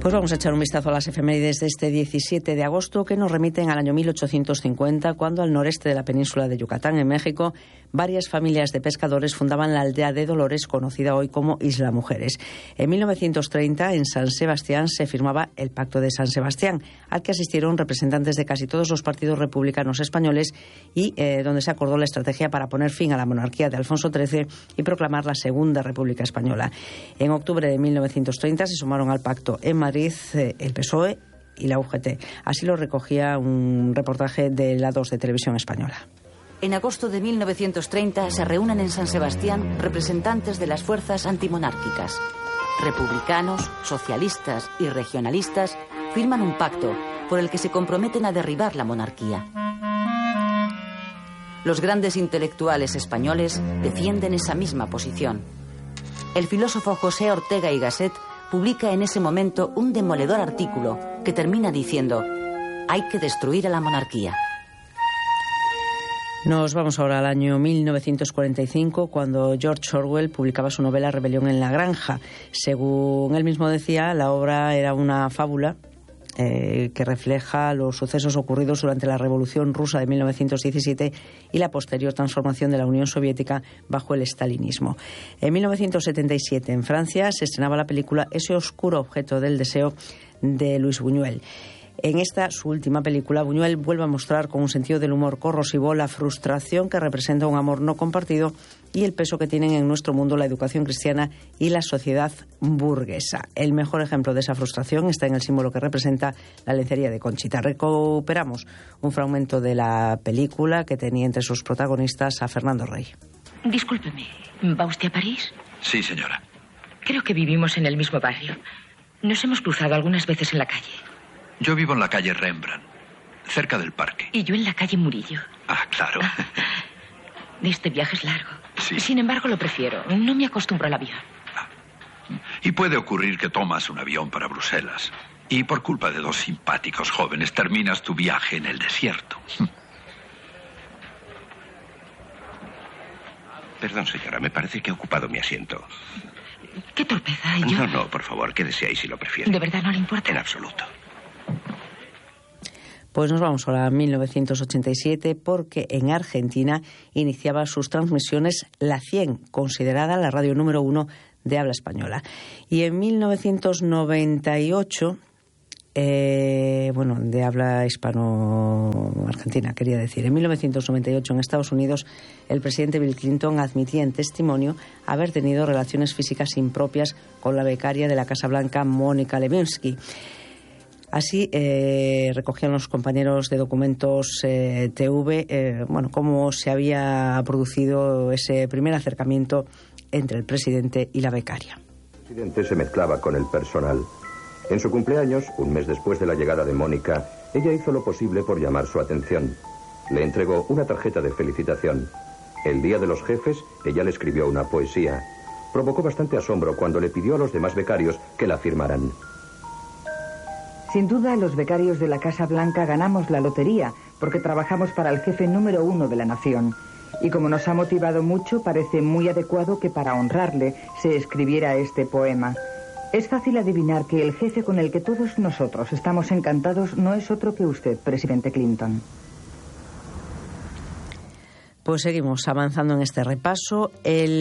Pues vamos a echar un vistazo a las efemérides de este 17 de agosto que nos remiten al año 1850, cuando al noreste de la península de Yucatán, en México, varias familias de pescadores fundaban la aldea de Dolores, conocida hoy como Isla Mujeres. En 1930, en San Sebastián, se firmaba el Pacto de San Sebastián, al que asistieron representantes de casi todos los partidos republicanos españoles y donde se acordó la estrategia para poner fin a la monarquía de Alfonso XIII y proclamar la Segunda República Española. En octubre de 1930 se sumaron al pacto en Madrid el PSOE y la UGT. Así lo recogía un reportaje de la 2 de Televisión Española. En agosto de 1930 se reúnen en San Sebastián representantes de las fuerzas antimonárquicas. Republicanos, socialistas y regionalistas firman un pacto por el que se comprometen a derribar la monarquía. Los grandes intelectuales españoles defienden esa misma posición. El filósofo José Ortega y Gasset publica en ese momento un demoledor artículo que termina diciendo: hay que destruir a la monarquía. Nos vamos ahora al año 1945, cuando George Orwell publicaba su novela Rebelión en la Granja. Según él mismo decía, la obra era una fábula que refleja los sucesos ocurridos durante la Revolución Rusa de 1917 y la posterior transformación de la Unión Soviética bajo el stalinismo. En 1977, en Francia, se estrenaba la película Ese oscuro objeto del deseo, de Luis Buñuel. En esta, su última película, Buñuel vuelve a mostrar con un sentido del humor corrosivo la frustración que representa un amor no compartido y el peso que tienen en nuestro mundo la educación cristiana y la sociedad burguesa. El mejor ejemplo de esa frustración está en el símbolo que representa la lencería de Conchita. Recuperamos un fragmento de la película que tenía entre sus protagonistas a Fernando Rey. Discúlpeme, ¿va usted a París? Sí, señora. Creo que vivimos en el mismo barrio. Nos hemos cruzado algunas veces en la calle. Yo vivo en la calle Rembrandt, cerca del parque. Y yo en la calle Murillo. Ah, claro. Este viaje es largo. Sí. Sin embargo, lo prefiero. No me acostumbro al avión. Y puede ocurrir que tomas un avión para Bruselas y por culpa de 2 simpáticos jóvenes terminas tu viaje en el desierto. Perdón, señora, me parece que he ocupado mi asiento. Qué torpeza. Yo... No, por favor, quédese ahí si lo prefiere. ¿De verdad no le importa? En absoluto. Pues nos vamos ahora a 1987, porque en Argentina iniciaba sus transmisiones la 100, considerada la radio número 1 de habla española. Y en 1998, de habla hispano-argentina, quería decir. En 1998, en Estados Unidos, el presidente Bill Clinton admitía en testimonio haber tenido relaciones físicas impropias con la becaria de la Casa Blanca, Mónica Lewinsky. Así recogían los compañeros de Documentos TV, cómo se había producido ese primer acercamiento entre el presidente y la becaria. El presidente se mezclaba con el personal. En su cumpleaños, un mes después de la llegada de Mónica, ella hizo lo posible por llamar su atención. Le entregó una tarjeta de felicitación. El día de los jefes, ella le escribió una poesía. Provocó bastante asombro cuando le pidió a los demás becarios que la firmaran. Sin duda, los becarios de la Casa Blanca ganamos la lotería porque trabajamos para el jefe número 1 de la nación. Y como nos ha motivado mucho, parece muy adecuado que para honrarle se escribiera este poema. Es fácil adivinar que el jefe con el que todos nosotros estamos encantados no es otro que usted, presidente Clinton. Pues seguimos avanzando en este repaso.